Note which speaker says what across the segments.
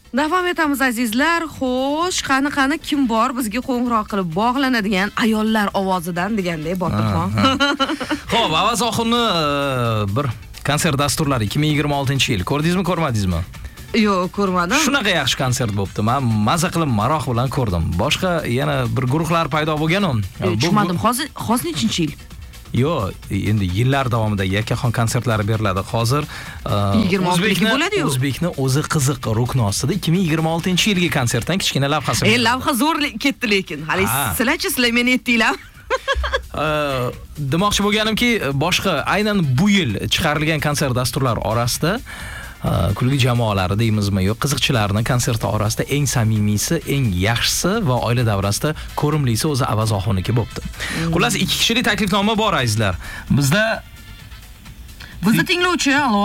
Speaker 1: Davom etamiz azizlar. Xo'sh, qani kim bor bizga qo'ng'iroq qilib bog'lanadigan ayollar ovozidan degandek Botirxon.
Speaker 2: Xo'p, Avaz Oxunni bir konsert dasturlari 2026-yil ko'rdingizmi, ko'rmadingizmi?
Speaker 1: Yo'q, ko'rmadim.
Speaker 2: Shunaqa yaxshi konsert bo'pti. Men maza qilib maroq bilan ko'rdim. Boshqa yana bir guruhlar paydo bo'lgan-ku.
Speaker 1: Tushunmadim. Hozir nechinchi yil?
Speaker 2: Yo'q, endi yillar davomida yakkaxon konsertlari beriladi. Hozir
Speaker 1: 26 bo'ladi-yu.
Speaker 2: O'zbekni o'zi qiziq rukni ostida 2026-yilgi konsertdan kichkina lavhasi.
Speaker 1: Lavha zo'r ketdi lekin. Hali sizlar meni aytdinglar.
Speaker 2: Demoqchi bo'lganimki, boshqa aynan bu yil chiqarilgan konsert dasturlari orasida kulgi jamoalari deymizmi yo'q, qiziqchilarning konserti orasida eng samimiysi, eng yaxshisi va oila davrasida ko'rimlisi o'zi Avaz Oxunniki bo'pti. Xullas, 2 kishilik taklifnoma bor azizlar.
Speaker 1: Bizni tinglovchi, alo.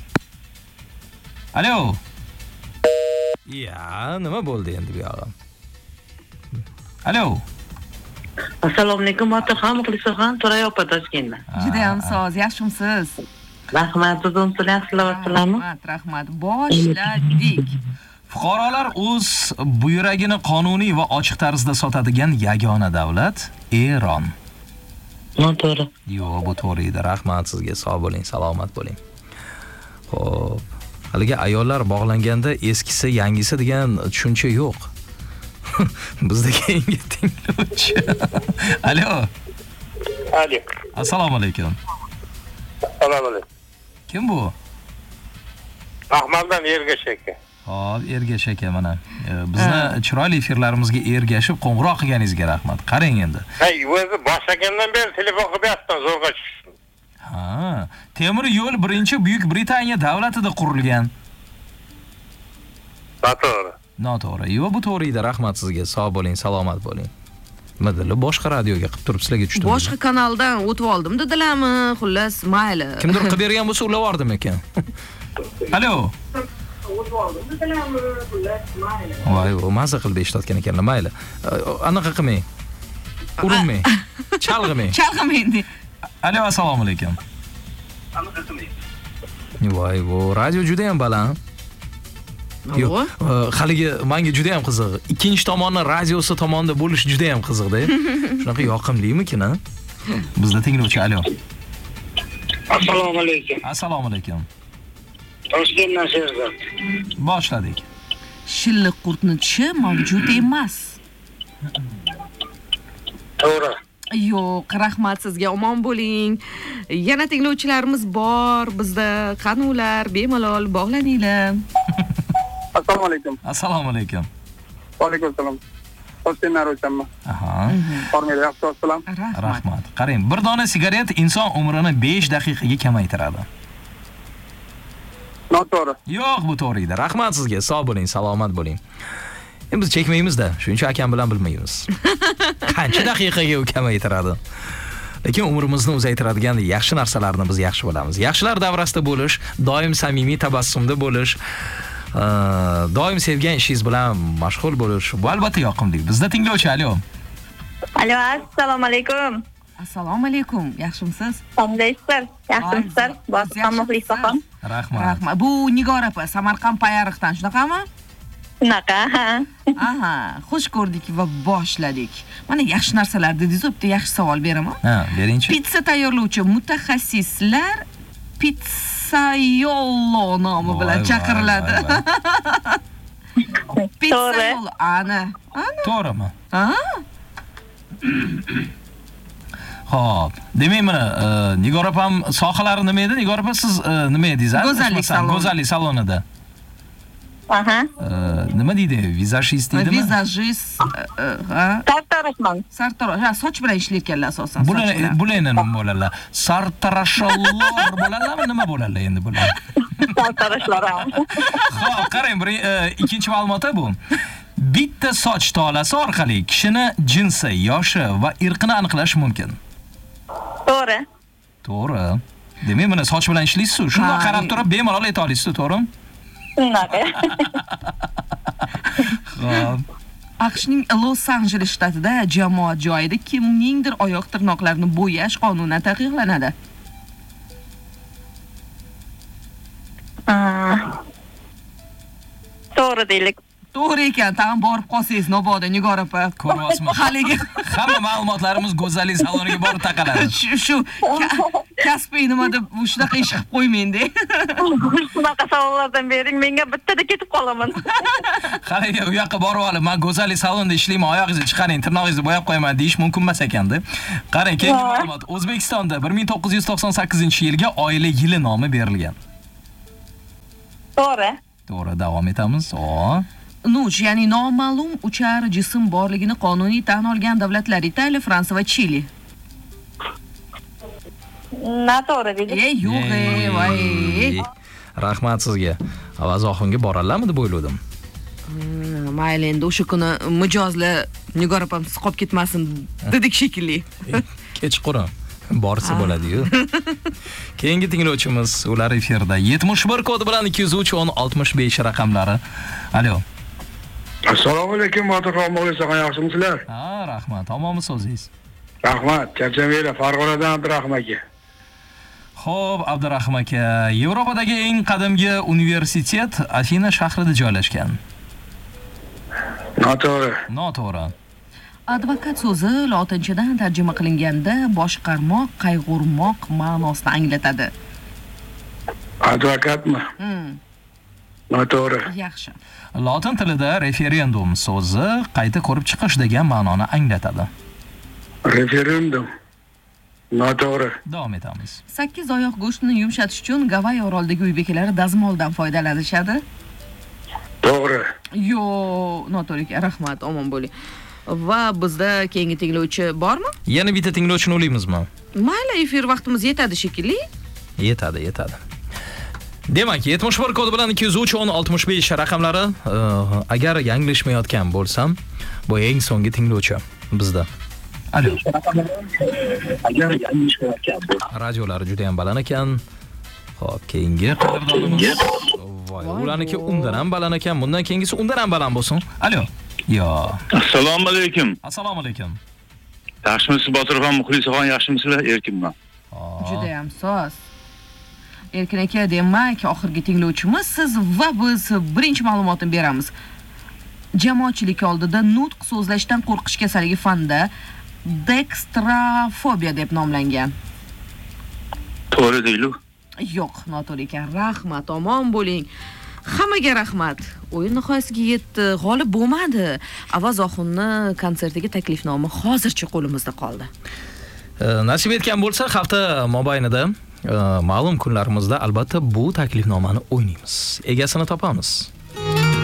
Speaker 2: Alo. Ya, nima bo'ldi endi bu yog'i? Alo.
Speaker 3: Assalomu alaykum, Botirxon, Muxlisaxon, To'ray opa Toshkentdan.
Speaker 1: Juda ham soz, yaxshimisiz?
Speaker 3: Rahmat, o'zim yaxshilayapsizlarmi?
Speaker 1: Rahmat. Boshladik.
Speaker 2: Fuqarolar o'z buyragini qonuniy va ochiq tarzda sotadigan yagona davlat Eron.
Speaker 3: Noto'g'ri.
Speaker 2: Yo'q, bu to'g'ri edi. Rahmat sizga, sog' bo'ling, salomat bo'ling. Xo'p, haligi ayollar bog'langanda eskisi, yangisi degan tushuncha yo'q. Bizda keyingi tinglovchi. Alo.
Speaker 4: Alo.
Speaker 2: Assalomu alaykum.
Speaker 4: Assalomu alaykum.
Speaker 2: Kim bu?
Speaker 4: Ahmaddan Ergash aka.
Speaker 2: Hop, Ergash aka mana. Bizni chiroyli efirlarimizga ergashib qo'ng'iroq qilganingizga rahmat. Qarang endi.
Speaker 4: Hay, o'zi boshlagandan beri telefon qilyapman, zo'rg'a tushdim.
Speaker 2: Ha, temir yo'l birinchi Buyuk Britaniya davlatida qurilgan.
Speaker 4: To'g'ri.
Speaker 2: Noto'g'ri. Yo'q, bu to'g'ri edi. Rahmat sizga. Sog' bo'ling, salomat bo'ling. Madalla boshqa radioga qilib turib sizlarga tushdim.
Speaker 1: Boshqa kanaldan o'tib oldim dedilarmi? Xullas, mayli.
Speaker 2: Kimdir qilib bergan bo'lsa ulab yordim ekan. Alo. Voy, u maza qilib eshitayotgan ekanlar, mayli. Anaqa qilmang. Urinmang. Chalg'imang.
Speaker 1: Chalg'imang.
Speaker 2: Alo, assalomu alaykum. Voy, bu radio juda ham baland. Yo'q, haligi menga juda ham qiziq. Ikkinchi tomonni radiosi tomonda bo'lish juda ham qiziqda. Shunaqa yoqimlimikin, ha? Bizda tinglovchi, alo.
Speaker 4: Assalomu alaykum.
Speaker 2: Assalomu alaykum.
Speaker 4: Toshkentdan Sherzod.
Speaker 2: Boshladik.
Speaker 1: Shilliq qurtni tishi mavjud emas.
Speaker 4: To'g'ri.
Speaker 1: Yo'q, rahmat sizga, omon bo'ling. Yana tinglovchilarimiz bor. Bizda qani ular, bemalol bog'laninglar.
Speaker 4: Assalomu alaykum.
Speaker 2: Assalomu alaykum.
Speaker 4: Va alaykum assalom. Toshkentdan Ro'shanman.
Speaker 2: Aha.
Speaker 4: Formada yaxshi assalom.
Speaker 2: Rahmat. Qarang, bir dona sigaret inson umrini 5 daqiqaga kamaytiradi.
Speaker 4: Noto'g'ri.
Speaker 2: Yo'q, bu to'g'ri edi. Rahmat sizga. Sog' bo'ling, salomat bo'ling. Biz chekmaymiz-da, shuncha akam bilan bilmaymiz. Qancha daqiqaga u kamaytiradi? Lekin umrimizni uzaytiradigan yaxshi narsalarni biz yaxshi bilamiz. Yaxshilar davrasida bo'lish, doim samimiy tabassumda bo'lish, doim sevgan ishingiz bilan mashg'ul bo'lish, bu albatta yoqimli. Bizda tinglovchi, alo.
Speaker 5: Alo, assalomu alaykum.
Speaker 1: Assalomu alaykum. Yaxshimisiz?
Speaker 5: Qandaysizlar? Yaxshimisizlar? Boshqa muxlisaxon.
Speaker 2: Rahmat.
Speaker 1: Bu Nigor opa, Samarqand Payariqdan, shunaqami?
Speaker 5: Shunaqa.
Speaker 1: Aha, xush ko'rdik va boshladik. Mana yaxshi narsalar dedingiz, bitta yaxshi savol beraman.
Speaker 2: Ha, beringchi.
Speaker 1: Pitsa tayyorlovchi mutaxassislar Pizzaiolo nomi bilan chaqiriladi. Pizzaiolo, ana.
Speaker 2: To'g'rimi?
Speaker 1: Ha?
Speaker 2: Xo'p, demak mana Nigor opam sohalari nima edi? Nigor opa siz nima edingiz? Go'zallik salonida.
Speaker 5: Aha.
Speaker 2: Nima deydi? Vizajist deydimi?
Speaker 1: Vizajist,
Speaker 5: Sartaroshman.
Speaker 1: Sartarosh, ha, soch bilan ishlayotganlar asosan.
Speaker 2: Bular nima bo'ladi? Sartarashlar bo'ladimi? Nima bo'ladi endi bular?
Speaker 5: Sartaroshlar.
Speaker 2: Xo'p, qarang, bir ikkinchi ma'lumot bu. Bitta soch tolasi orqali kishini jinsi, yoshi va irqini aniqlash mumkin.
Speaker 5: To'g'ri.
Speaker 2: To'g'ri. Demak, mana soch bilan ishlaysiz, shunday qarab turib bemalol ayta olasiz, to'g'rimi?
Speaker 5: Shunaqa.
Speaker 2: Xo'p.
Speaker 1: AQShning Los Angeles shtatida jamoat joyida kimningdir oyoq tirnoqlarini bo'yash qonunan taqiqlanadi.
Speaker 5: To'g'ri deylik.
Speaker 1: To'g'ri ekan, tag'in borib qolsangiz Nobodda Nigor opa.
Speaker 2: Ko'ryapsizmi?
Speaker 1: Haligi
Speaker 2: Hamma ma'lumotlarimiz go'zallik saloniga borib taqaladi.
Speaker 1: shu kasbiy nima deb shunaqa ish qilib qo'ymang-da.
Speaker 5: Shunaqa savollardan bering, menga bittada ketib qolaman.
Speaker 2: Qarang, u yoqqa borib olib, men go'zallik salonida ishlayman, oyog'ingizni chiqaring, tirnog'ingizni bo'yab qo'yaman deyish mumkin emas ekanda. Qarang, keyingi ma'lumot. O'zbekistonda 1998-yilga oila yili nomi berilgan.
Speaker 5: To'g'ri.
Speaker 2: To'g'ri, davom etamiz.
Speaker 1: Nuch, ya'ni noma'lum uchar jism borligini qonuniy tan olgan davlatlar Italiya, Fransiya va Chili.
Speaker 5: Noto'g'ri deylik.
Speaker 1: Yo'q, voy.
Speaker 2: Rahmat sizga. Avaz oxunga borarlarmi deb o'yladim.
Speaker 1: Mayli, endi o'sha kuni mijozlar Nigor opam siz qolib ketmasin dedik shekilli.
Speaker 2: Kechqurun borsa bo'ladi-yu. Keyingi tinglovchimiz ular efirda 71 kodi bilan 203 10 65 raqamlari. Alo.
Speaker 4: Assalomu alaykum, Motorxon Mo'g'lisoqan, yaxshimisizlar?
Speaker 2: Rahmat. Omonmisiz o'zingiz?
Speaker 4: Rahmat, charchamaylar, Farg'onadan Abdurahim aka.
Speaker 2: Xo'p, Abdurahim aka, Yevropadagi eng qadimgi universitet Afina shahrida joylashgan. Noto'g'ri.
Speaker 1: Advokat so'zi lotinchadan tarjima qilinganda boshqarmoq, qayg'urmoq ma'nosini anglatadi.
Speaker 4: Advokatmi? Noto'g'ri.
Speaker 1: Yaxshi.
Speaker 2: Lotin tilida referendum so'zi qayta ko'rib chiqish degan ma'noni anglatadi.
Speaker 4: Referendum. Noto'g'ri.
Speaker 2: Davom etamiz.
Speaker 1: 8 oyoq go'shtini yumshatish uchun Gavay orolidagi uy bekalari dazmoldan foydalanishadi.
Speaker 4: To'g'ri.
Speaker 1: Noto'g'ri ekan. Rahmat, omon bo'ling. Va bizda keyingi tinglovchi bormi?
Speaker 2: Yana bitta tinglovchini olaymizmi?
Speaker 1: Mayli, efir vaqtimiz yetadi shekilli.
Speaker 2: Yetadi. Demak, 71 kodi bilan 203 10 65 raqamlari, agar yanglishmayotgan bo'lsam, bu eng so'nggi tinglovchi bizda. Alo. Radiolar juda ham baland ekan. Xo'p, keyingi qadrdonimiz. Voy, ularniki undan ham baland ekan, bundan keyingisi undan ham baland bo'lsin. Alo.
Speaker 6: Assalomu alaykum.
Speaker 2: Assalomu alaykum.
Speaker 6: Yaxshimisiz Botirxon Muxlisoxon, yaxshimisizlar? Erkinman.
Speaker 1: Juda ham soz. Erkin aka, demak, oxirgi tinglovchimiz siz va biz birinchi ma'lumotni beramiz. Jamoatchilik oldida nutq so'zlashdan qo'rqish kasalligi fanida dextrofobiya deb nomlangan.
Speaker 6: To'g'ri deylik.
Speaker 1: Yo'q, noto'g'ri ekan. Rahmat, omon bo'ling. Hammaga rahmat. O'yin nihoyasiga yetdi. G'olib bo'lmadi. Avaz oxunni konsertiga taklifnoma hozircha qo'limizda qoldi.
Speaker 2: Nasib etgan bo'lsa, hafta mobaynida ma'lum kunlarimizda albatta bu taklifnomani o'ynaymiz. Egasini topamiz.